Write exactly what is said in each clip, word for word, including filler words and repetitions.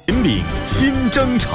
引领新征程。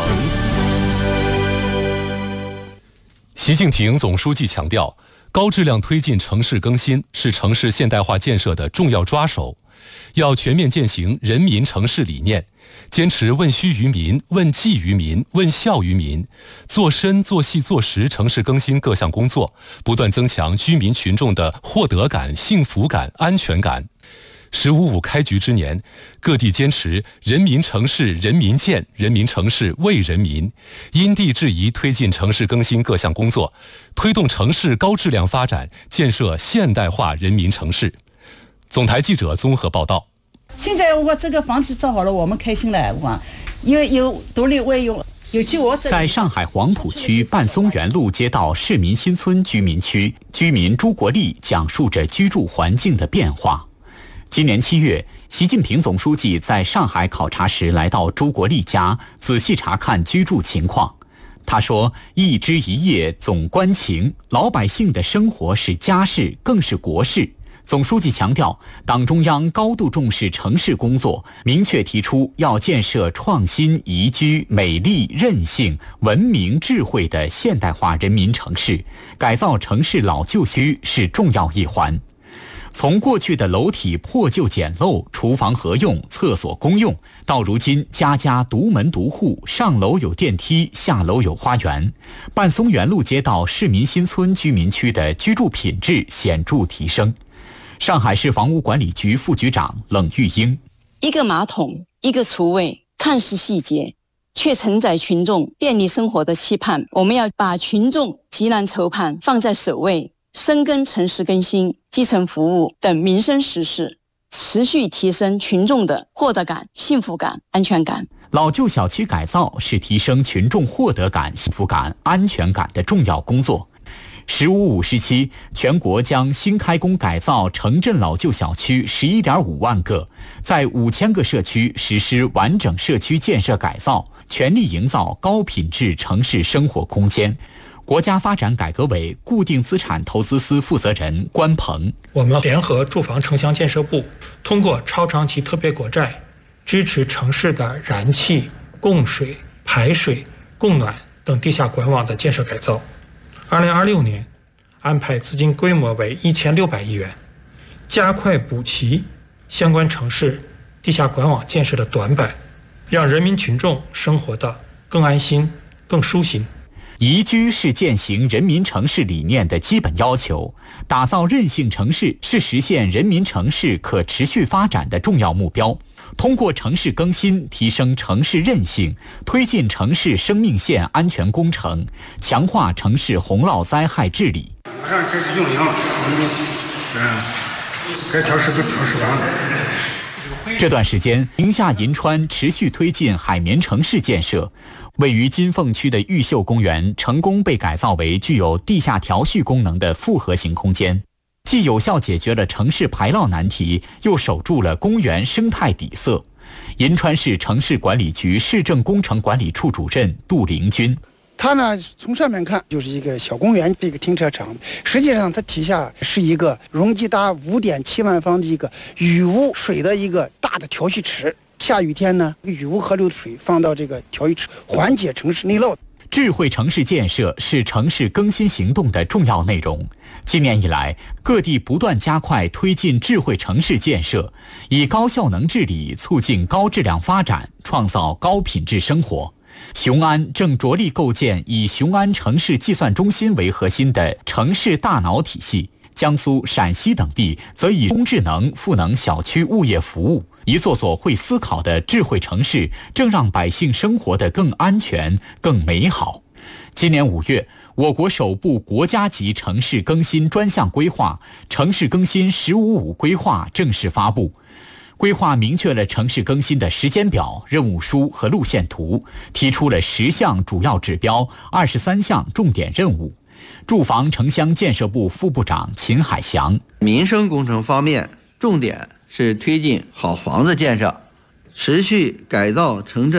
习近平总书记强调，高质量推进城市更新是城市现代化建设的重要抓手，要全面践行人民城市理念，坚持问需于民、问计于民、问效于民，做深做细做实城市更新各项工作，不断增强居民群众的获得感、幸福感、安全感。十五五开局之年，各地坚持人民城市人民建、人民城市为人民，因地制宜推进城市更新各项工作，推动城市高质量发展，建设现代化人民城市。总台记者综合报道。 现在我这个房子造好了，我们开心了，我有有独立卫用。尤其我在上海黄浦区半松园路街道市民新村居民区，居民朱国立讲述着居住环境的变化。今年七月，习近平总书记在上海考察时来到朱国立家，仔细查看居住情况。他说：“一枝一叶总关情，老百姓的生活是家事，更是国事。”总书记强调，党中央高度重视城市工作，明确提出要建设创新、宜居、美丽、韧性、文明、智慧的现代化人民城市，改造城市老旧区是重要一环。从过去的楼体破旧简陋、厨房合用、厕所公用，到如今家家独门独户，上楼有电梯，下楼有花园，半松园路街道市民新村居民区的居住品质显著提升。上海市房屋管理局副局长冷玉英： 一个马桶，一个厨卫，看似细节，却承载群众便利生活的期盼。我们要把群众急难愁盼放在首位，深耕城市更新、基层服务等民生实事，持续提升群众的获得感、幸福感、安全感。 老旧小区改造是提升群众获得感、幸福感、安全感的重要工作。十五五时期，全国将新开工改造城镇老旧小区十一点五万个，在五千个社区实施完整社区建设改造，全力营造高品质城市生活空间。国家发展改革委固定资产投资司负责人关鹏： 我们联合住房城乡建设部，通过超长期特别国债，支持城市的燃气、供水、排水、供暖等地下管网的建设改造。二零二六年，安排资金规模为一千六百亿元，加快补齐相关城市地下管网建设的短板，让人民群众生活得更安心、更舒心。 宜居是践行人民城市理念的基本要求，打造韧性城市是实现人民城市可持续发展的重要目标。通过城市更新提升城市韧性，推进城市生命线安全工程，强化城市洪涝灾害治理。 马上开始运营了，嗯，该调试都调试完了。 这段时间，宁夏银川持续推进海绵城市建设。位于金凤区的玉秀公园成功被改造为具有地下调蓄功能的复合型空间，既有效解决了城市排涝难题，又守住了公园生态底色。银川市城市管理局市政工程管理处主任杜凌军： 它呢，从上面看就是一个小公园，一个停车场，实际上它底下是一个容积达五点七万方的一个雨污水的一个大的调蓄池。下雨天呢，雨污河流的水放到这个调蓄池，缓解城市内涝。 智慧城市建设是城市更新行动的重要内容。今年以来，各地不断加快推进智慧城市建设，以高效能治理促进高质量发展，创造高品质生活。雄安正着力构建以雄安城市计算中心为核心的城市大脑体系，江苏、陕西等地则以工智能赋能小区物业服务。一座座会思考的智慧城市，正让百姓生活得更安全、更美好。今年五月，我国首部国家级城市更新专项规划《城市更新“十五五”规划》正式发布。规划明确了城市更新的时间表、任务书和路线图，提出了十项主要指标、二十三项重点任务。住房城乡建设部副部长秦海翔： 民生工程方面，重点是推进好房子建设，持续改造城镇